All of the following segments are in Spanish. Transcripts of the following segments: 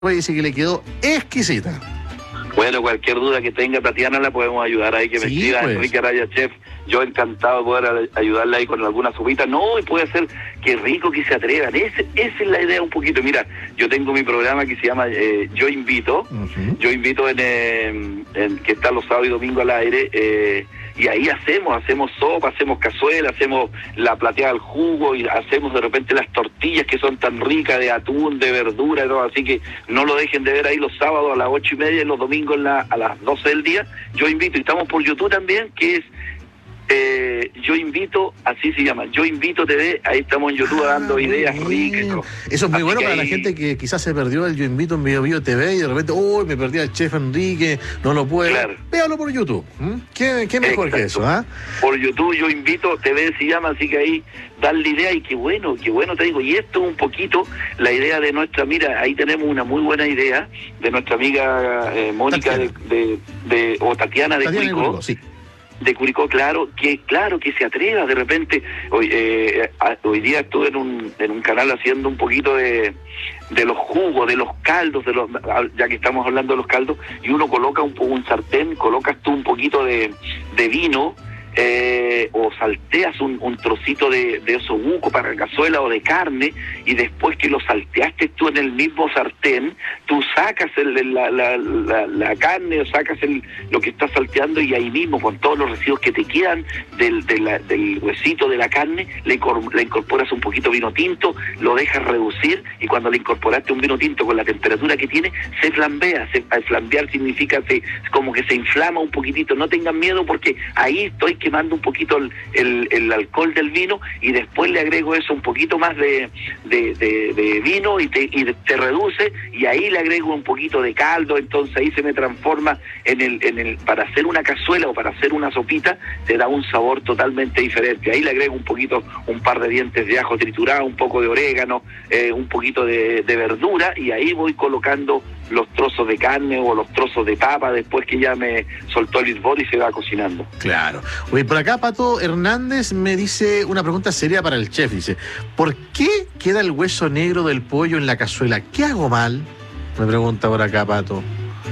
dice que le quedó exquisita. Bueno, cualquier duda que tenga Tatiana la podemos ayudar ahí, que me escriba pues. Enrique Araya Chef. Yo encantado de poder ayudarle ahí con alguna sopita. No, y puede ser que rico que se atrevan. Esa es la idea un poquito. Mira, yo tengo mi programa que se llama Yo Invito. Yo Invito en que está los sábados y domingos al aire. Y ahí hacemos sopa, hacemos cazuela, hacemos la plateada al jugo y hacemos de repente las tortillas que son tan ricas de atún, de verdura y todo. Así que no lo dejen de ver ahí los sábados a las 8:30 y los domingos a las 12 del día. Yo Invito, y estamos por YouTube también, que es Yo Invito, así se llama, Yo Invito TV. Ahí estamos en YouTube dando ideas ricas. Eso es muy así bueno para ahí... la gente que quizás se perdió el Yo Invito en Bio TV y de repente, uy, me perdí al chef Enrique, no lo puedo. Claro. Véalo por YouTube. ¿Qué mejor Exacto. que eso? Por YouTube, Yo Invito TV se llama, así que ahí darle idea. Y qué bueno te digo. Y esto es un poquito la idea de nuestra, mira, ahí tenemos una muy buena idea de nuestra amiga Mónica Tatiana de Curicó. Sí. De Curicó, claro que se atreva de repente. Hoy día estuve en un canal haciendo un poquito de los jugos, de los caldos, ya que estamos hablando de los caldos, y uno coloca un sartén, colocas tú un poquito de vino, o salteas un trocito de osobuco para cazuela o de carne, y después que lo salteaste tú en el mismo sartén, tú sacas la carne o sacas lo que estás salteando, y ahí mismo con todos los residuos que te quedan del huesito de la carne, le incorporas un poquito de vino tinto, lo dejas reducir, y cuando le incorporaste un vino tinto con la temperatura que tiene, se flambea. Flambear significa como que se inflama un poquitito. No tengan miedo, porque ahí estoy quemando un poquito el alcohol del vino, y después le agrego eso, un poquito más de vino, y te reduce, y ahí le agrego un poquito de caldo. Entonces ahí se me transforma para hacer una cazuela o para hacer una sopita, te da un sabor totalmente diferente. Ahí le agrego un par de dientes de ajo triturado, un poco de orégano, un poquito de verdura, y ahí voy colocando los trozos de carne o los trozos de papa después que ya me soltó el hervor y se va cocinando. Claro. Oye, por acá Pato Hernández me dice una pregunta seria para el chef. Dice, ¿por qué queda el hueso negro del pollo en la cazuela? ¿Qué hago mal? Me pregunta por acá Pato.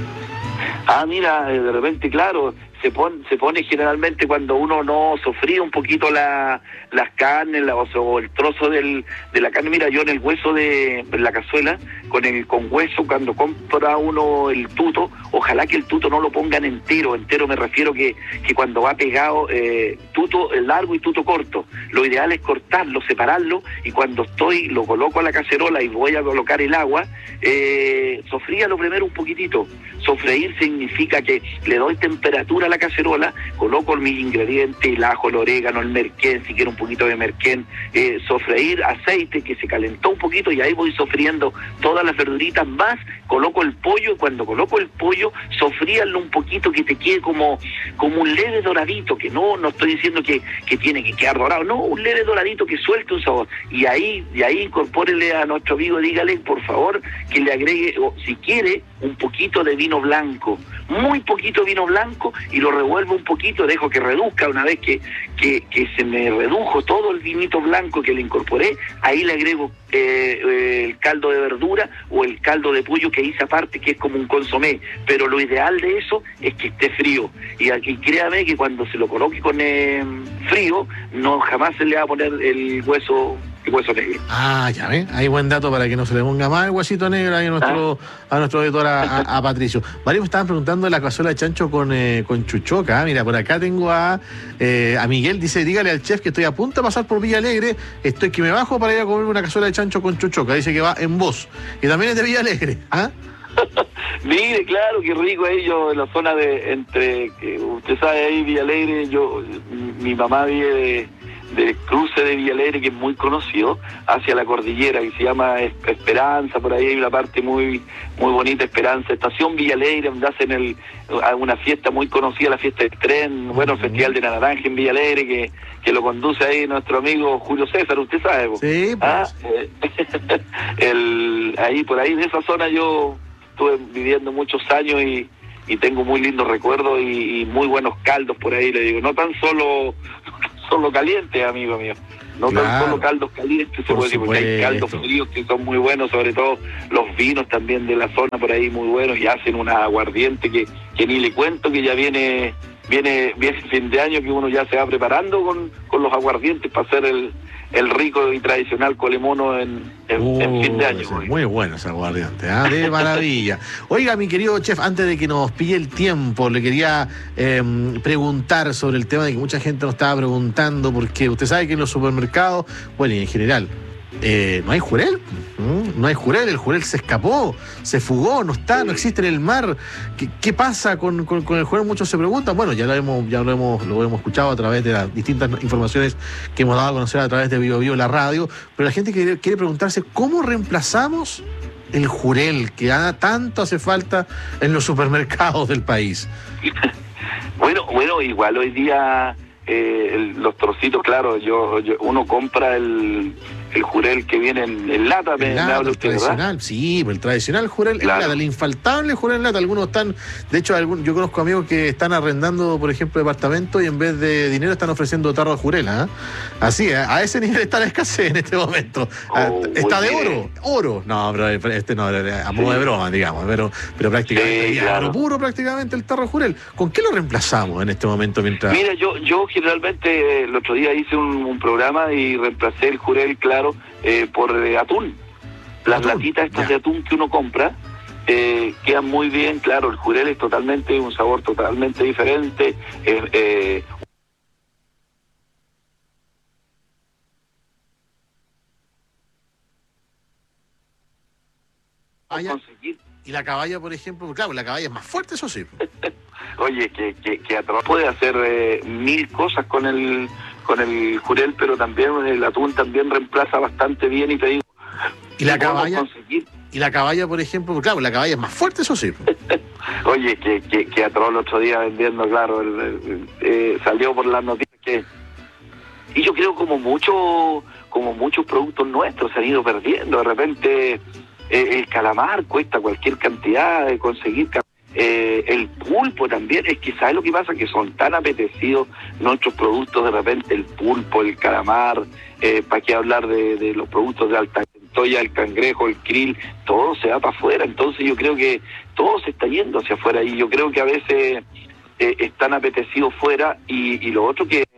Mira, de repente, claro, se pone generalmente cuando uno no sofría un poquito las carnes o el trozo de la carne. Mira, yo en el hueso de la cazuela, con hueso, cuando compra uno el tuto, ojalá que el tuto no lo pongan entero me refiero que cuando va pegado, tuto largo y tuto corto. Lo ideal es cortarlo, separarlo, y cuando lo coloco a la cacerola y voy a colocar el agua, sofríalo primero un poquitito. Sofreír significa que le doy temperatura a la cacerola, coloco mis ingredientes, el ajo, el orégano, el merquén, si quiero un poquito de merquén, sofreír aceite que se calentó un poquito, y ahí voy sofriendo todas las verduritas, más coloco el pollo. Cuando coloco el pollo, sofríalo un poquito, que te quede como un leve doradito, que no estoy diciendo que tiene que quedar dorado, no, un leve doradito que suelte un sabor, y ahí incorpórele a nuestro amigo, dígale por favor que le agregue, o si quiere, un poquito de vino blanco, muy poquito vino blanco, y lo revuelvo un poquito, dejo que reduzca. Una vez que se me redujo todo el vinito blanco que le incorporé, ahí le agrego el caldo de verdura o el caldo de pollo que hice aparte, que es como un consomé, pero lo ideal de eso es que esté frío, y aquí créame que cuando se lo coloque con frío, no jamás se le va a poner el hueso negro. Ya ven, hay buen dato para que no se le ponga más el huesito negro ahí a nuestro editor, a Patricio. Varios me estaban preguntando de la cazuela de chancho con chuchoca. Mira, por acá tengo a Miguel, dice, dígale al chef que estoy a punto de pasar por Villa Alegre, estoy que me bajo para ir a comer una cazuela de chancho con chuchoca. Dice que va en voz, y también es de Villa Alegre. Mire, claro, qué rico ellos en la zona usted sabe, ahí Villa Alegre, mi mamá vive de cruce de Villa Alegre, que es muy conocido, hacia la cordillera, que se llama Esperanza. Por ahí hay una parte muy muy bonita, Esperanza, estación Villa Alegre, donde hacen una fiesta muy conocida, la fiesta del tren, bueno, el Festival de la Naranja en Villa Alegre, que lo conduce ahí nuestro amigo Julio César, usted sabe. Sí, pues. Ahí, por ahí, de esa zona yo estuve viviendo muchos años, y tengo muy lindos recuerdos y muy buenos caldos por ahí, le digo, no tan solo caliente, amigo mío. no Claro. tan solo caldos calientes, se Por puede decir, porque hay caldos supuesto. fríos que son muy buenos, sobre todo los vinos también de la zona por ahí muy buenos, y hacen una aguardiente que ni le cuento, que ya viene fin de año, que uno ya se va preparando con los aguardientes para hacer el rico y tradicional colemono en fin de año. Sí, muy bueno ese aguardiente, de maravilla. Oiga, mi querido chef, antes de que nos pille el tiempo, le quería preguntar sobre el tema de que mucha gente nos estaba preguntando, porque usted sabe que en los supermercados, bueno, y en general, no hay jurel. No hay jurel, el jurel se escapó, se fugó, no está, no existe en el mar. ¿Qué pasa con el jurel? Muchos se preguntan. Bueno, lo hemos escuchado a través de las distintas informaciones que hemos dado a conocer a través de Bio Bio, la radio, pero la gente quiere preguntarse ¿cómo reemplazamos el jurel que tanto hace falta en los supermercados del país? Bueno, igual hoy día los trocitos, claro, uno compra el jurel que viene en lata, El habla usted, tradicional, ¿verdad? sí, el tradicional jurel Claro. en lata, el infaltable jurel en lata. Algunos están, de hecho, yo conozco amigos que están arrendando, por ejemplo, departamentos y en vez de dinero están ofreciendo tarro de jurel, Así, a ese nivel está la escasez en este momento. Está de oro. No, pero este no, a modo de broma, digamos, pero prácticamente, Sí, claro. oro puro prácticamente el tarro de jurel. ¿Con qué lo reemplazamos en este momento mientras? Mira, yo generalmente el otro día hice un programa y reemplacé el jurel, claro, por atún. Las Atún, latitas estas ya. de atún que uno compra quedan muy bien, claro, el jurel es totalmente un sabor totalmente diferente. Conseguir. Y la caballa, por ejemplo, claro, la caballa es más fuerte, eso sí. Oye, que atrás puede hacer mil cosas con el jurel, pero también el atún también reemplaza bastante bien, y te digo, Y la podemos caballa, conseguir. y la caballa, por ejemplo, claro, la caballa es más fuerte, eso sí. Oye, que atrás el otro día vendiendo, claro, salió por las noticias que... Y yo creo como muchos productos nuestros se han ido perdiendo. De repente el calamar cuesta cualquier cantidad de conseguir. El pulpo también, es que ¿sabes lo que pasa? Que son tan apetecidos nuestros productos, de repente el pulpo, el calamar, para qué hablar de los productos de alta centolla, el cangrejo, el krill, todo se va para afuera. Entonces yo creo que todo se está yendo hacia afuera, y yo creo que a veces están apetecidos fuera, y lo otro que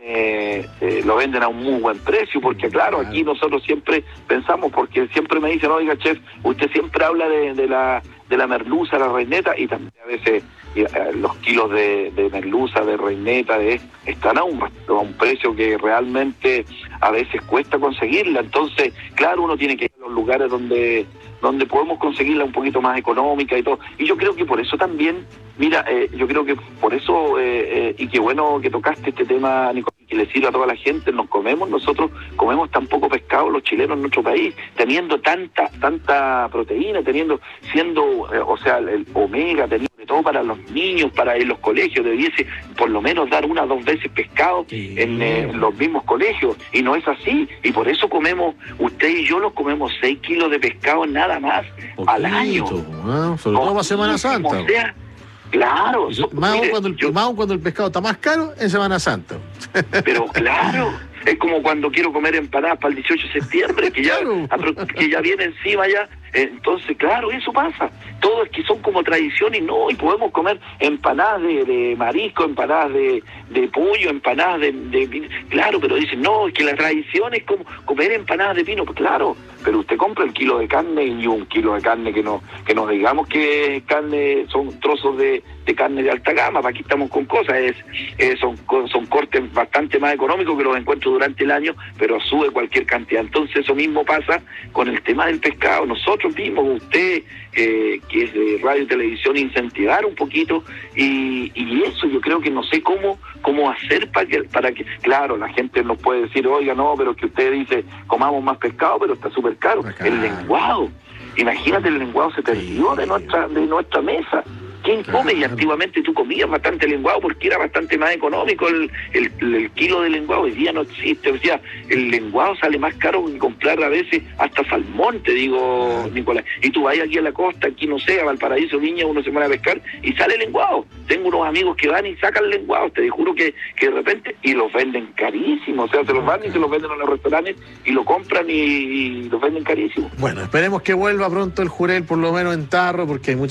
lo venden a un muy buen precio, porque claro, aquí nosotros siempre pensamos, porque siempre me dicen, oiga chef, usted siempre habla de la merluza, la reineta, y también a veces los kilos de merluza, de reineta, están a un precio que realmente a veces cuesta conseguirla. Entonces, claro, uno tiene que ir a los lugares donde podemos conseguirla un poquito más económica y todo. Y yo creo que por eso también, mira, yo creo que por eso, y qué bueno que tocaste este tema, Nicolás, que le sirve a toda la gente. Nosotros comemos tan poco pescado los chilenos en nuestro país, teniendo tanta proteína, siendo el omega, teniendo de todo para los niños, para en los colegios, debiese por lo menos dar 1 o 2 veces pescado en los mismos colegios, y no es así, y por eso comemos, usted y yo los comemos 6 kilos de pescado nada más al año. Sobre todo para Semana Santa. O sea, claro. Más aún cuando el pescado está más caro en Semana Santa. Pero claro, es como cuando quiero comer empanadas para el 18 de septiembre, que ya viene encima ya. Entonces, claro, eso pasa. Todo es que son como tradiciones, y podemos comer empanadas de marisco, empanadas de pollo, empanadas de claro, pero dicen, no, es que la tradición es como comer empanadas de pino. Pues claro, pero usted compra el kilo de carne, y un kilo de carne que no digamos que es carne, son trozos de carne de alta gama, para aquí estamos con cosas, son cortes bastante más económicos que los encuentro durante el año, pero sube cualquier cantidad. Entonces eso mismo pasa con el tema del pescado. Nosotros mismos, usted que es de radio y televisión, incentivar un poquito, y eso yo creo que no sé cómo hacer para que claro, la gente nos puede decir, oiga, no, pero que usted dice comamos más pescado, pero está súper caro. El lenguado, imagínate, el lenguado se perdió de nuestra mesa. ¿Quién come? Y antiguamente tú comías bastante lenguado porque era bastante más económico el kilo de lenguado. Hoy día no existe. O sea, el lenguado sale más caro que comprar a veces hasta salmón, te digo, Nicolás. Y tú vas aquí a la costa, aquí no sé, a Valparaíso, Viña, uno se pone a pescar y sale lenguado. Tengo unos amigos que van y sacan lenguado, te juro que de repente, y los venden carísimo. O sea, se los van y se los venden a los restaurantes y lo compran y los venden carísimo. Bueno, esperemos que vuelva pronto el jurel, por lo menos en tarro, porque hay mucha